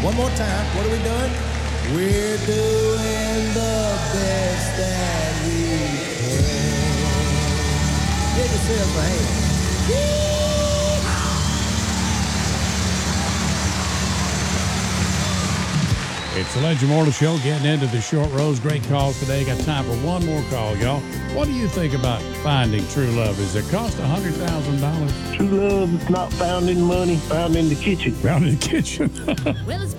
One more time. What are we doing? We're doing the best that we can. Give yourself a hand. It's the Legend Mortal Show, getting into the short rows. Great calls today. Got time for one more call, y'all. What do you think about finding true love? Does it cost $100,000? True love is not found in money, found in the kitchen. Found in the kitchen. Well, it's